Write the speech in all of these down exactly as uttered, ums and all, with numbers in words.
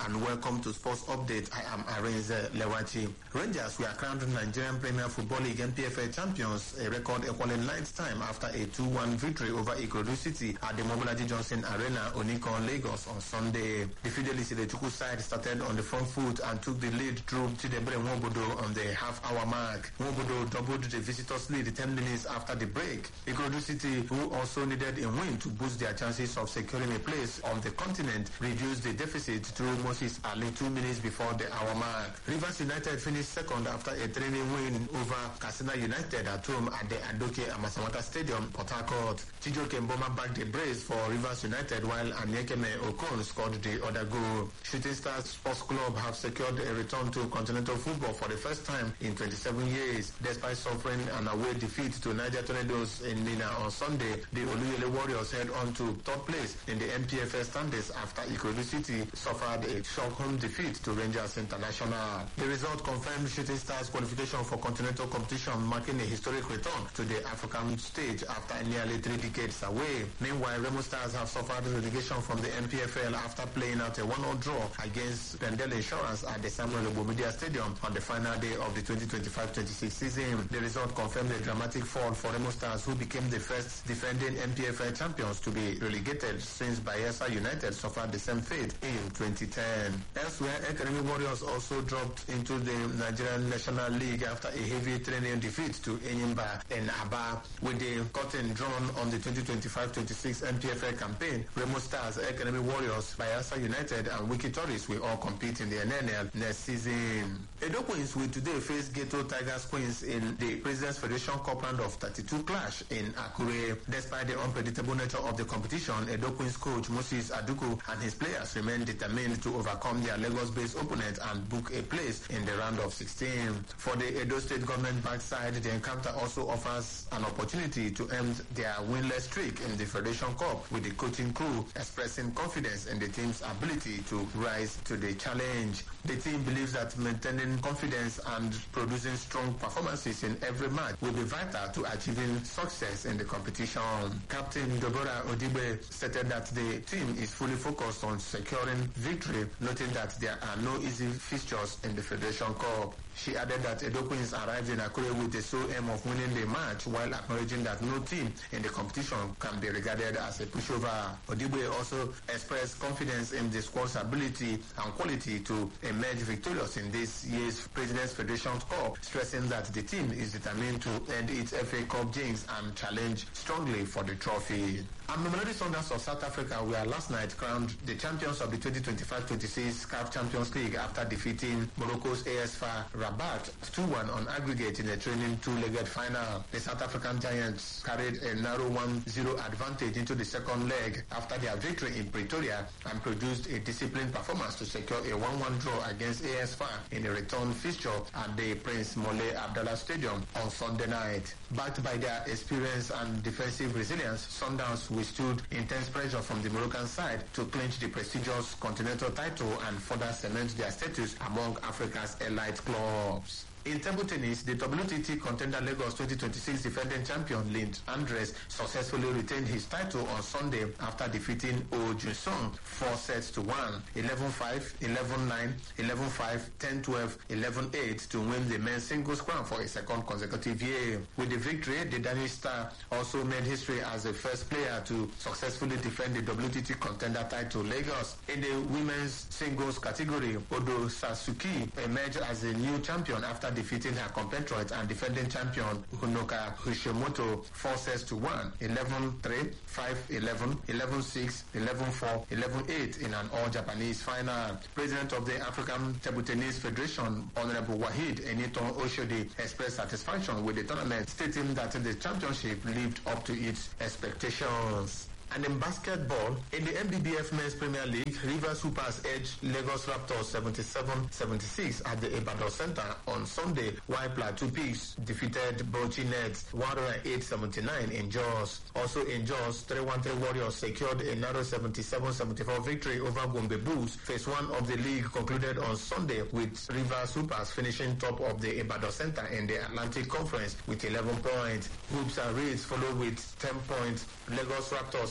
and welcome to Sports Update. I am Arinze Lewachi. Rangers were crowned Nigerian Premier Football League N P F L champions, a record equaling ninth time after a two one victory over Ikorodu City at the Mobolaji Johnson Arena, Onikon, Lagos on Sunday. The Fidelis Ilechuku side started on the front foot and took the lead through Chidebre Nwobodo on the half-hour mark. Nwobodo doubled the visitors' lead ten minutes after the break. Ikorodu City, who also needed a win to boost their chances of securing a place on the continent, reduced the deficit through Moses Ali two minutes before the hour mark. Rivers United finished second after a three nil win over Katsina United at home at the Adoke Amasamaka Stadium, Port Harcourt. Chijoke Mboma backed the brace for Rivers United while Anyekeme Okon scored the other goal. Shooting Stars Sports Club have secured a return to continental football for the first time in twenty-seven years. Despite suffering an away defeat to Niger Tornadoes in Mina on Sunday, the Oluyole Warriors head on to third place in the N P F L standings after Ikorodu City suffered a shock home defeat to Rangers International. The result confirmed Shooting Stars qualification for continental competition, marking a historic return to the African stage after nearly three decades away. Meanwhile, Remo Stars have suffered relegation from the N P F L after playing out a one nil draw against Pendel Insurance at the Samuel Obomedia Stadium on the final day of the twenty twenty-five twenty-six season. The result confirmed a dramatic fall for Remo Stars, who became the first defending N P F L champions to be relegated since Bayelsa United suffered the same fate in twenty ten. Elsewhere, Academy Warriors also dropped into the Nigerian National League after a heavy three nil defeat to Enyimba in Aba. With the curtain drawn on the twenty twenty-five twenty-six N P F L campaign, Remo Stars, Academy Warriors, Bayelsa United and Wiki Tourists will all compete in the N N L next season. Edo Queens will today face Ghetto Tigers Queens in the President's Federation Cup round of thirty-two clash in Akure. Despite the unpredictable nature of the competition, Edo Queens coach Moses Aduku and his players remain determined to overcome their Lagos-based opponent and book a place in the round of sixteen. For the Edo State government backside, the encounter also offers an opportunity to end their winless streak in the Federation Cup, with the coaching crew expressing confidence in the team's ability to rise to the challenge. The team believes that maintaining confidence and producing strong performances in every match will be vital to achieving success in the competition. Captain Deborah Odibe stated that the team is fully focused on securing victory, noting that there are no easy fixtures in the Federation Cup. She added that Edo Queens arrived in Akure with the sole aim of winning the match, while acknowledging that no team in the competition can be regarded as a pushover. Odibe also expressed confidence in the squad's ability and quality to emerge victorious in this year's President's Federation Cup, stressing that the team is determined to end its F A Cup jinx and challenge strongly for the trophy. And Mamelodi Sundowns of South Africa were last night crowned the champions of the twenty twenty-five twenty-six C A F Champions League after defeating Morocco's A S F A Rabat two one on aggregate in a training two-legged final. The South African Giants carried a narrow one zero advantage into the second leg after their victory in Pretoria and produced a disciplined performance to secure a one one draw against A S F A in a return fixture at the Prince Moulay Abdallah Stadium on Sunday night. Backed by their experience and defensive resilience, Sundowns withstood intense pressure from the Moroccan side to clinch the prestigious continental title and further cement their status among Africa's elite clubs. In table tennis, the W T T Contender Lagos twenty twenty-six defending champion Lind Andres successfully retained his title on Sunday after defeating Oh Jun-sung four sets to one, eleven five, eleven nine, eleven five, ten twelve, eleven eight to win the men's singles crown for a second consecutive year. With the victory, the Danish star also made history as the first player to successfully defend the W T T Contender title. Lagos, in the women's singles category, Odo Sasuke emerged as a new champion after defeating her compatriot and defending champion Honoka Hashimoto four sets to one, eleven three, five eleven, eleven six, eleven four, eleven eight in an all-Japanese final. President of the African Table Tennis Federation, Honorable Wahid Eniton Oshodi, expressed satisfaction with the tournament, stating that the championship lived up to its expectations. And in basketball, in the N B B F Men's Premier League, Rivers Hoopers edged Lagos Raptors seventy-seven seventy-six at the Ibadan Center on Sunday, while Plateau Pigs defeated Bauchi Nets one oh eight seventy-nine in Jos. Also in Jos, three one three Warriors secured a narrow seventy-seven seventy-four victory over Gombe Bulls. Phase one of the league concluded on Sunday with Rivers Hoopers finishing top of the Ibadan Center in the Atlantic Conference with eleven points. Hoops and Reds followed with ten points. Lagos Raptors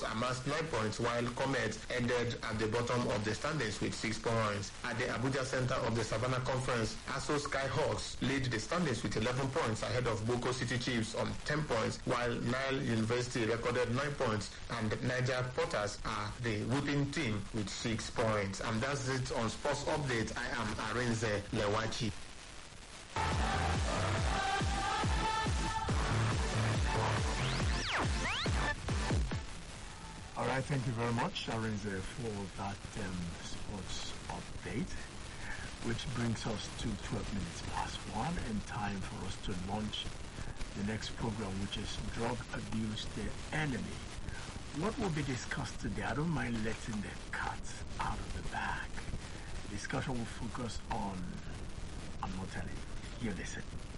amassed nine points, while Comet ended at the bottom of the standings with six points. At the Abuja center of the Savannah Conference, Aso Skyhawks lead the standings with eleven points ahead of Boko City Chiefs on ten points, while Nile University recorded nine points and Niger Potters are the whipping team with six points. And that's it on Sports Update. I am Arinze Lewachi. All right, thank you very much, Arinze, for that um, sports update, which brings us to twelve minutes past one and time for us to launch the next program, which is Drug Abuse, the Enemy. What will be discussed today? I don't mind letting the cat out of the bag. The discussion will focus on, I'm not telling you, you listen.